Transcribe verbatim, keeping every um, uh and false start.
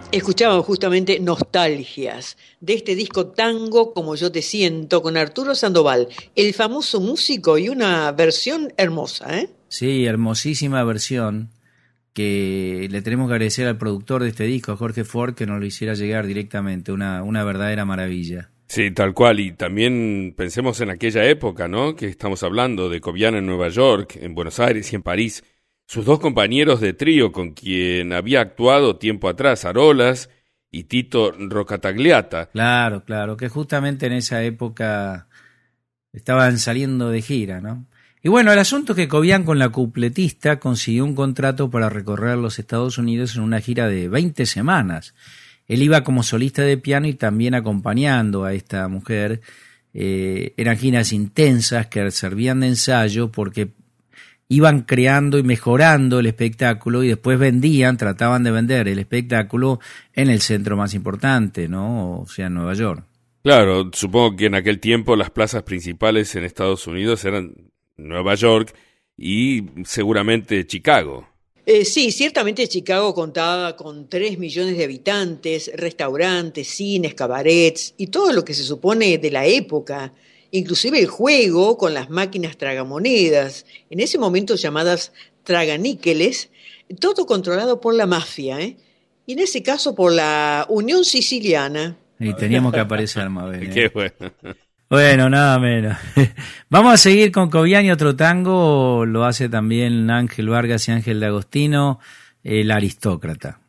Escuchábamos justamente Nostalgias, de este disco Tango como yo te siento, con Arturo Sandoval, el famoso músico y una versión hermosa, ¿eh? Sí, hermosísima versión que le tenemos que agradecer al productor de este disco, a Jorge Ford, que nos lo hiciera llegar directamente, una, una verdadera maravilla. Sí, tal cual, y también pensemos en aquella época, ¿no?, que estamos hablando de Cobian en Nueva York, en Buenos Aires y en París, sus dos compañeros de trío con quien había actuado tiempo atrás, Arolas y Tito Rocatagliata. Claro, claro, que justamente en esa época estaban saliendo de gira, ¿no? Y bueno, el asunto es que Cobian con la cupletista consiguió un contrato para recorrer los Estados Unidos en una gira de veinte semanas. Él iba como solista de piano y también acompañando a esta mujer. Eh, eran giras intensas que servían de ensayo porque iban creando y mejorando el espectáculo y después vendían, trataban de vender el espectáculo en el centro más importante, ¿no? O sea, en Nueva York. Claro, supongo que en aquel tiempo las plazas principales en Estados Unidos eran Nueva York y seguramente Chicago. Eh, sí, ciertamente Chicago contaba con tres millones de habitantes, restaurantes, cines, cabarets y todo lo que se supone de la época, inclusive el juego con las máquinas tragamonedas, en ese momento llamadas traganíqueles, todo controlado por la mafia, ¿eh? Y en ese caso por la Unión Siciliana. Y teníamos que aparecer, Mabel, ¿eh? Qué bueno. Bueno, nada menos. Vamos a seguir con Cobian y otro tango, lo hace también Ángel Vargas y Ángel de Agostino, El Aristócrata.